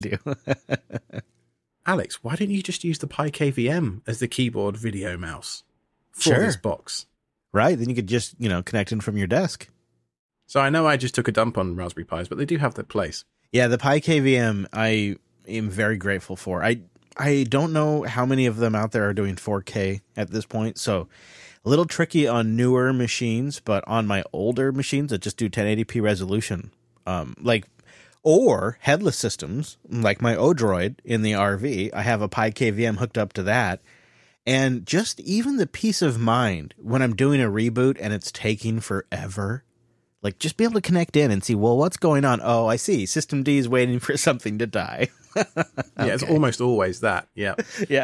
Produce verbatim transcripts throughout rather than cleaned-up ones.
do. Alex, why didn't you just use the PiKVM as the keyboard video mouse for Sure. this box? Right, then you could just, you know, connect in from your desk. So I know I just took a dump on Raspberry Pis, but they do have their place. Yeah, the PiKVM I am very grateful for. I I don't know how many of them out there are doing four K at this point, so a little tricky on newer machines, but on my older machines that just do ten eighty p resolution, um, like or headless systems, like my Odroid in the R V, I have a PiKVM hooked up to that. And just even the peace of mind when I'm doing a reboot and it's taking forever, like just be able to connect in and see, well, what's going on? Oh, I see. System D is waiting for something to die. Okay. Yeah, it's almost always that. Yeah. Yeah.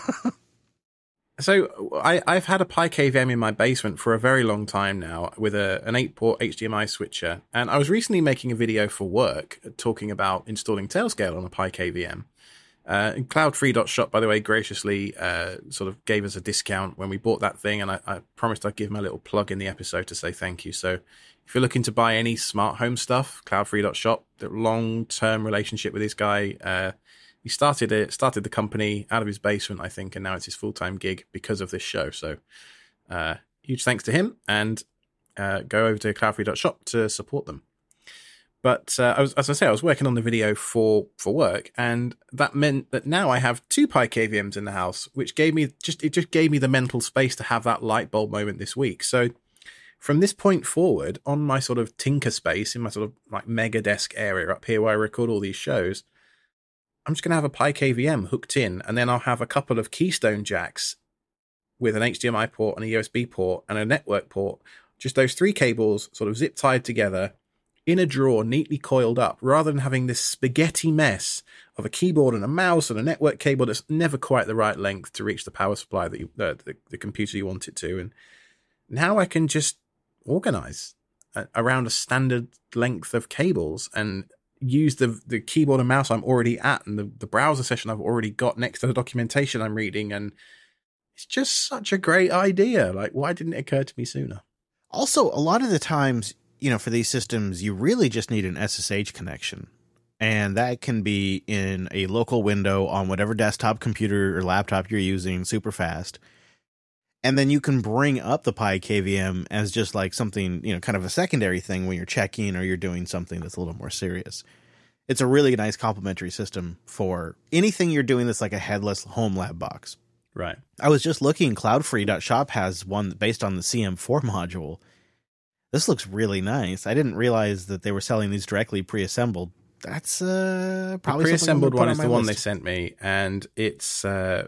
So I, I've had a PiKVM in my basement for a very long time now with a, an eight-port H D M I switcher. And I was recently making a video for work talking about installing Tailscale on a PiKVM. Uh, Cloudfree dot shop, by the way, graciously uh, sort of gave us a discount when we bought that thing, and I, I promised I'd give him a little plug in the episode to say thank you. So if you're looking to buy any smart home stuff, Cloudfree dot shop, the long-term relationship with this guy. Uh, he started it, started the company out of his basement, I think, and now it's his full-time gig because of this show. So uh, huge thanks to him, and uh, go over to Cloudfree dot shop to support them. But uh, I was, as I say, I was working on the video for, for work, and that meant that now I have two PiKVMs in the house, which gave me just it just gave me the mental space to have that light bulb moment this week. So from this point forward, on my sort of tinker space in my sort of like mega desk area up here where I record all these shows, I'm just going to have a PiKVM hooked in, and then I'll have a couple of Keystone jacks with an H D M I port and a U S B port and a network port. Just those three cables sort of zip tied together in a drawer, neatly coiled up, rather than having this spaghetti mess of a keyboard and a mouse and a network cable that's never quite the right length to reach the power supply that you, uh, the, the computer you want it to. And now I can just organize a, around a standard length of cables and use the the keyboard and mouse I'm already at and the, the browser session I've already got next to the documentation I'm reading. And it's just such a great idea. Like, why didn't it occur to me sooner? Also, a lot of the times, you know, for these systems, you really just need an S S H connection. And that can be in a local window on whatever desktop computer or laptop you're using, super fast. And then you can bring up the PiKVM as just like something, you know, kind of a secondary thing when you're checking or you're doing something that's a little more serious. It's a really nice complementary system for anything you're doing that's like a headless home lab box. Right. I was just looking, Cloudfree dot shop has one based on the C M four module. This looks really nice. I didn't realize that they were selling these directly pre-assembled. That's uh, probably the pre-assembled one is on the one list. they sent me, and it's uh,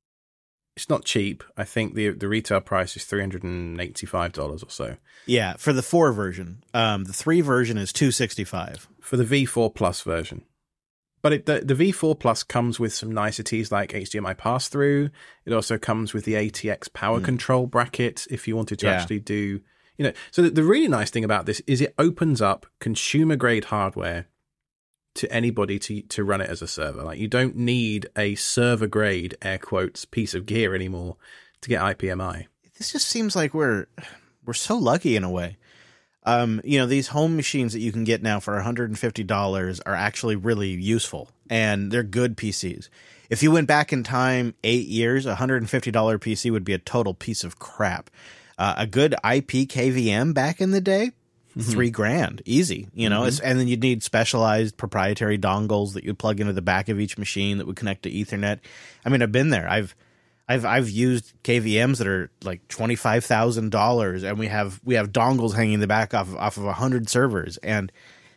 it's not cheap. I think the the retail price is three hundred and eighty-five dollars or so. Yeah, for the four version. Um, the three version is two hundred sixty-five dollars for the V four Plus version. But it, the, the V four Plus comes with some niceties like H D M I pass-through. It also comes with the A T X power mm. control bracket if you wanted to yeah. actually do. You know, so the, the really nice thing about this is it opens up consumer grade hardware to anybody to to run it as a server. Like, you don't need a server grade, air quotes, piece of gear anymore to get I P M I. This just seems like we're we're so lucky in a way. Um, you know, these home machines that you can get now for one hundred fifty dollars are actually really useful, and they're good P Cs. If you went back in time eight years, a one hundred fifty dollars P C would be a total piece of crap. Uh, a good I P K V M back in the day, mm-hmm. three grand, easy, you know, mm-hmm. and then you'd need specialized proprietary dongles that you'd plug into the back of each machine that would connect to Ethernet. I mean, I've been there. I've, I've, I've used K V Ms that are like twenty-five thousand dollars, and we have, we have dongles hanging in the back off, off of a hundred servers. And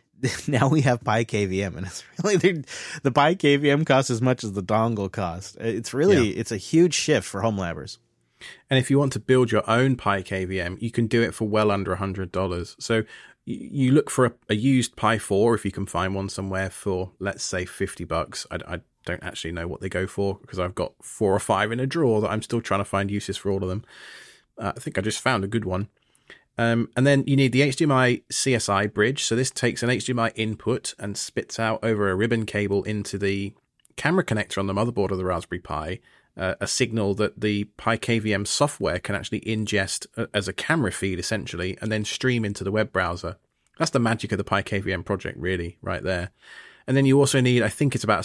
now we have PiKVM, and it's really, the PiKVM costs as much as the dongle cost. It's really, yeah. it's a huge shift for home labbers. And if you want to build your own PiKVM, you can do it for well under one hundred dollars. So you look for a, a used Pi four, if you can find one somewhere, for, let's say, fifty bucks. I, I don't actually know what they go for because I've got four or five in a drawer that I'm still trying to find uses for all of them. Uh, I think I just found a good one. Um, and then you need the H D M I C S I bridge. So this takes an H D M I input and spits out over a ribbon cable into the camera connector on the motherboard of the Raspberry Pi. Uh, a signal that the PiKVM software can actually ingest uh, as a camera feed, essentially, and then stream into the web browser. That's the magic of the PiKVM project, really, right there. And then you also need, I think it's about a